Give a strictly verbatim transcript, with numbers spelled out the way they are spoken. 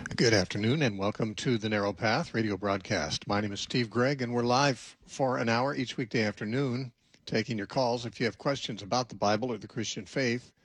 Good afternoon and welcome to the Narrow Path radio broadcast. My name is Steve Gregg and we're live for an hour each weekday afternoon taking your calls. If you have questions about the Bible or the Christian faith,